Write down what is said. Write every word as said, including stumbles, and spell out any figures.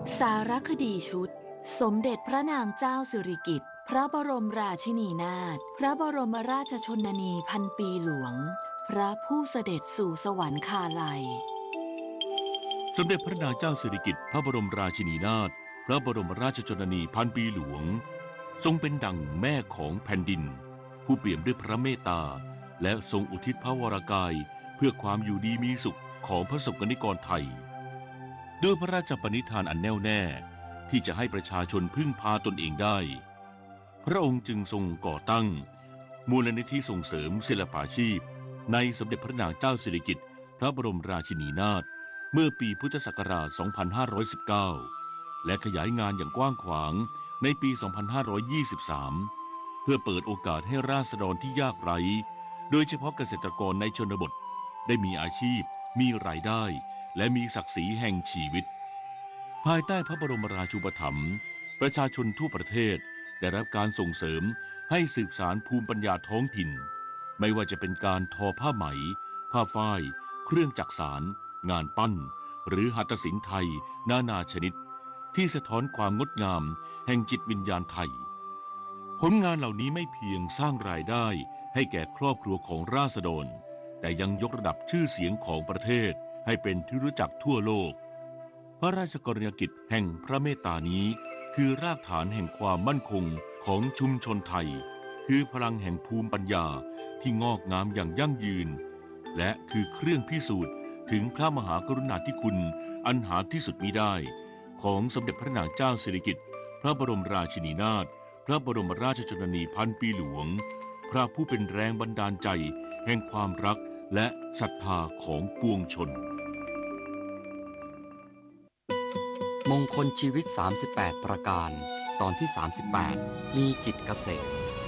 สารคดีชุดสมเด็จพระนางเจ้าสิริกิติ์พระบรมราชินีนาถพระบรมราชชนนีพันปีหลวงพระผู้เสด็จสู่สวรรคาลัยสมเด็จพระนางเจ้าสิริกิติ์พระบรมราชินีนาถพระบรมราชชนนีพันปีหลวงทรงเป็นดั่งแม่ของแผ่นดินผู้เปี่ยมด้วยพระเมตตาและทรงอุทิศพระวรกายเพื่อความอยู่ดีมีสุขของพระสงฆ์นิกรไทยด้วยพระราชปณิธานอันแน่วแน่ที่จะให้ประชาชนพึ่งพาตนเองได้พระองค์จึงทรงก่อตั้งมูลนิธิส่งเสริมศิลปาชีพในสมเด็จพระนางเจ้าสิริกิติ์พระบรมราชินีนาถเมื่อปีพุทธศักราช สองพันห้าร้อยสิบเก้า และขยายงานอย่างกว้างขวางในปี สองพันห้าร้อยยี่สิบสาม เพื่อเปิดโอกาสให้ราษฎรที่ยากไร้โดยเฉพาะเกษตรกรในชนบทได้มีอาชีพมีรายได้และมีศักดิ์ศรีแห่งชีวิตภายใต้พระบรมราชูปถัมภ์ประชาชนทั่วประเทศได้รับการส่งเสริมให้สืบสานภูมิปัญญาท้องถิ่นไม่ว่าจะเป็นการทอผ้าไหมผ้าฝ้ายเครื่องจักสานงานปั้นหรือหัตถศิลป์ไทยนานาชนิดที่สะท้อนความงดงามแห่งจิตวิญญาณไทยผลงานเหล่านี้ไม่เพียงสร้างรายได้ให้แก่ครอบครัวของราษฎรแต่ยังยกระดับชื่อเสียงของประเทศให้เป็นที่รู้จักทั่วโลกพระราชกรณียกิจแห่งพระเมตตานี้คือรากฐานแห่งความมั่นคงของชุมชนไทยคือพลังแห่งภูมิปัญญาที่งอกงามอย่างยั่งยืนและคือเครื่องพิสูจน์ถึงพระมหากรุณาธิคุณอันหาที่สุดมิได้ของสมเด็จพระนางเจ้าสิริกิติ์พระบรมราชินีนาถพระบรมราชชนนีพันปีหลวงพระผู้เป็นแรงบันดาลใจแห่งความรักและศรัทธาของปวงชนมงคลชีวิตสามสิบแปดประการตอนที่สามสิบแปดมีจิตเกษม